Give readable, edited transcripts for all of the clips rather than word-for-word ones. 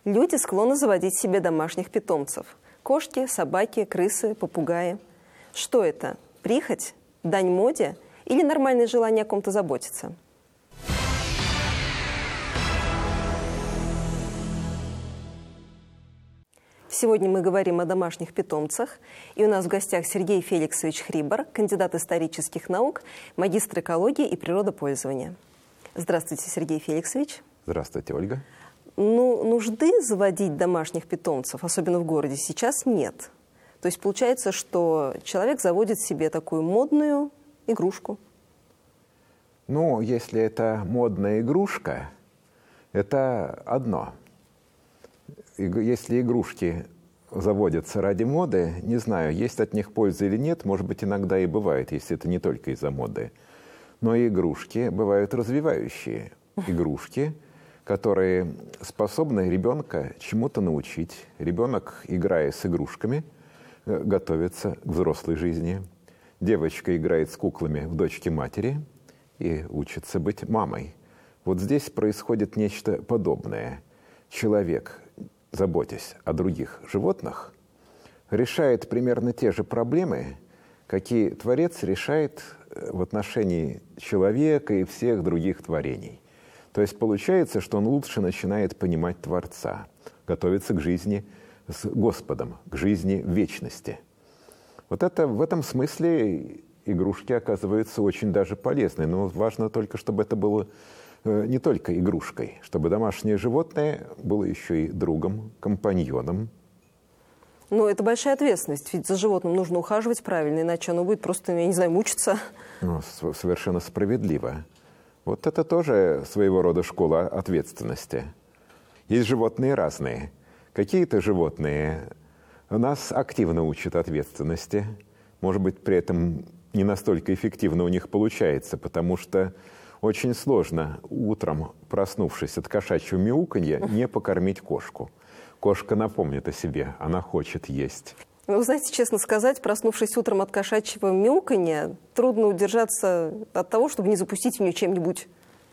Люди склонны заводить себе домашних питомцев. Кошки, собаки, крысы, попугаи. Что это? Прихоть? Дань моде? Или нормальное желание о ком-то заботиться? Сегодня мы говорим о домашних питомцах. И у нас в гостях Сергей Феликсович Хрибор, кандидат исторических наук, магистр экологии и природопользования. Здравствуйте, Сергей Феликсович. Здравствуйте, Ольга. Нужды заводить домашних питомцев, особенно в городе, сейчас нет. То есть получается, что человек заводит себе такую модную игрушку. Если это модная игрушка, это одно. Если игрушки заводятся ради моды, не знаю, есть от них польза или нет, может быть, иногда и бывает, если это не только из-за моды. Но и игрушки бывают развивающие. Игрушки, которые способны ребенка чему-то научить. Ребенок, играя с игрушками, готовится к взрослой жизни. Девочка играет с куклами в дочке матери и учится быть мамой. Вот здесь происходит нечто подобное. Человек, заботясь о других животных, решает примерно те же проблемы, какие Творец решает в отношении человека и всех других творений. То есть получается, что он лучше начинает понимать Творца, готовится к жизни с Господом, к жизни в вечности. Вот это в этом смысле игрушки оказываются очень даже полезны. Но важно только, чтобы это было не только игрушкой, чтобы домашнее животное было еще и другом, компаньоном. Но это большая ответственность, ведь за животным нужно ухаживать правильно, иначе оно будет просто, я не знаю, мучиться. Совершенно справедливо. Вот это тоже своего рода школа ответственности. Есть животные разные. Какие-то животные нас активно учат ответственности. Может быть, при этом не настолько эффективно у них получается, потому что очень сложно утром, проснувшись от кошачьего мяуканья, не покормить кошку. Кошка напомнит о себе, она хочет есть. Вы знаете, честно сказать, проснувшись утром от кошачьего мяуканья, трудно удержаться от того, чтобы не запустить в нее чем-нибудь.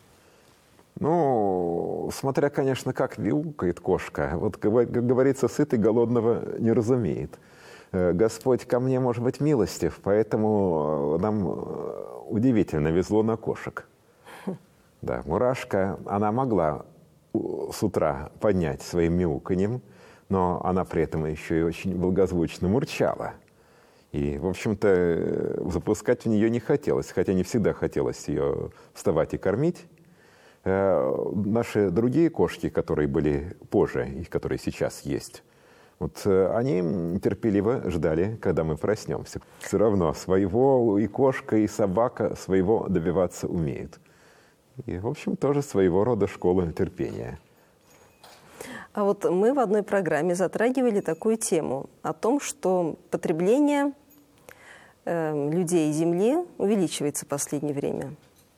Смотря, конечно, как мяукает кошка. Вот, как говорится, сытый голодного не разумеет. Господь ко мне, может быть, милостив, поэтому нам удивительно везло на кошек. Да, мурашка, она могла с утра поднять своим мяуканьем, но она при этом еще и очень благозвучно мурчала. И, в общем-то, запускать в нее не хотелось, хотя не всегда хотелось ее вставать и кормить. Наши другие кошки, которые были позже и которые сейчас есть, вот они терпеливо ждали, когда мы проснемся. Все равно своего и кошка, и собака своего добиваться умеют. И, в общем, тоже своего рода школа терпения. А вот мы в одной программе затрагивали такую тему о том, что потребление людей Земли увеличивается в последнее время.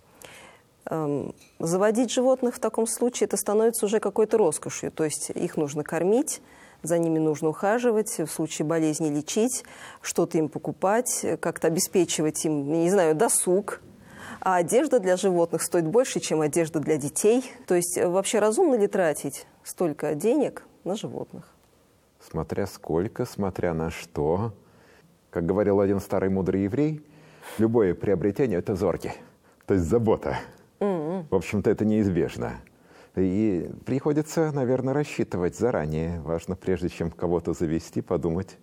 Заводить животных в таком случае это становится уже какой-то роскошью. То есть их нужно кормить, за ними нужно ухаживать, в случае болезни лечить, что-то им покупать, как-то обеспечивать им, не знаю, досуг. А одежда для животных стоит больше, чем одежда для детей. То есть вообще разумно ли тратить столько денег на животных? Смотря сколько, смотря на что. Как говорил один старый мудрый еврей, любое приобретение – это зорги, то есть забота. В общем-то, это неизбежно. И приходится, наверное, рассчитывать заранее. Важно, прежде чем кого-то завести, подумать,